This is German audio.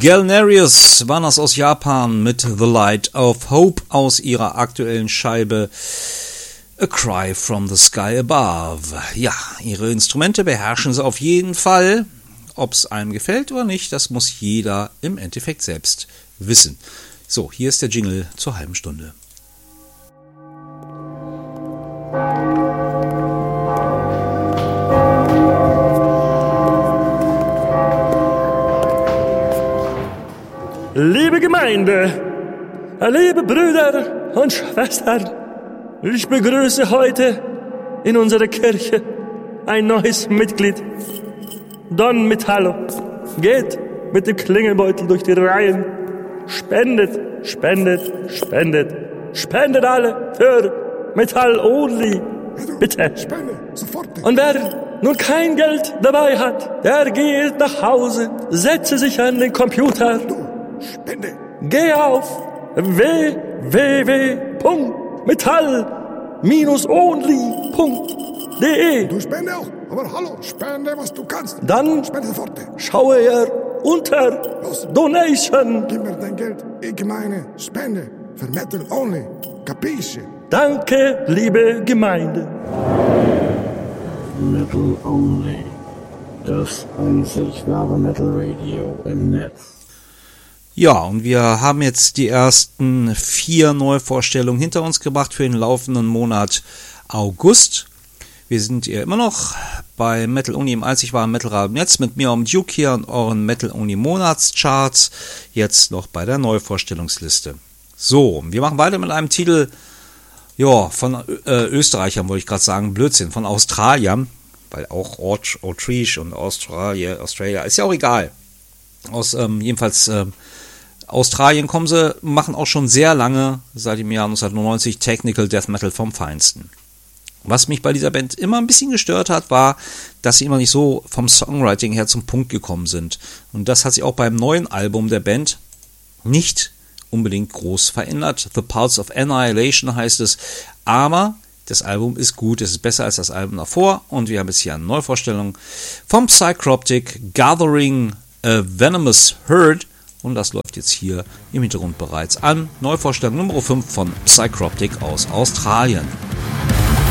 Galnerius waren das aus Japan mit The Light of Hope aus ihrer aktuellen Scheibe A Cry from the Sky Above. Ja, ihre Instrumente beherrschen sie auf jeden Fall. Ob es einem gefällt oder nicht, das muss jeder im Endeffekt selbst wissen. So, hier ist der Jingle zur halben Stunde. Liebe Gemeinde, liebe Brüder und Schwestern, ich begrüße heute in unserer Kirche ein neues Mitglied. Don Metallo geht mit dem Klingelbeutel durch die Reihen, spendet, spendet, spendet, spendet alle für Metall Only, bitte. Spende, sofort. Und wer nun kein Geld dabei hat, der geht nach Hause, setze sich an den Computer. Spende. Geh auf www.metall-only.de. Du spende auch, aber hallo, spende, was du kannst. Dann spende sofort. Schaue er unter Los. Donation. Gib mir dein Geld, ich meine Spende für Metal Only. Capisce? Danke, liebe Gemeinde. Metal Only. Das einzig wahre Metal Radio im Netz. Ja, und wir haben jetzt die ersten 4 Neuvorstellungen hinter uns gebracht für den laufenden Monat August. Wir sind hier immer noch bei Metal Only im einzig wahren Metal Radio im Netz mit mir und Duke hier und euren Metal Only Monatscharts. Jetzt noch bei der Neuvorstellungsliste. So, wir machen weiter mit einem Titel, ja, von Österreichern wollte ich gerade sagen, Blödsinn, von Australiern, weil auch Autriche und Australia, ist ja auch egal. Aus jedenfalls Australien kommen sie, machen auch schon sehr lange, seit dem Jahr 1990, Technical Death Metal vom Feinsten. Was mich bei dieser Band immer ein bisschen gestört hat, war, dass sie immer nicht so vom Songwriting her zum Punkt gekommen sind. Und das hat sich auch beim neuen Album der Band nicht unbedingt groß verändert. The Pulse of Annihilation heißt es, aber das Album ist gut, es ist besser als das Album davor und wir haben jetzt hier eine Neuvorstellung vom Psychroptic Gathering a Venomous Herd und das läuft jetzt hier im Hintergrund bereits an. Neuvorstellung Nummer 5 von Psychroptic aus Australien.